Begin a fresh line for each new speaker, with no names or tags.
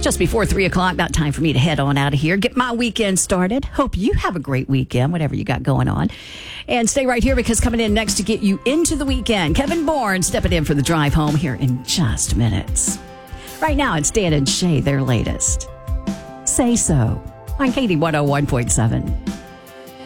Just before 3 o'clock, about time for me to head on out of here. Get my weekend started. Hope you have a great weekend, whatever you got going on. And stay right here because coming in next to get you into the weekend, Kevin Bourne stepping in for the drive home here in just minutes. Right now, it's Dan and Shay, their latest. Say So on Katie 101.7.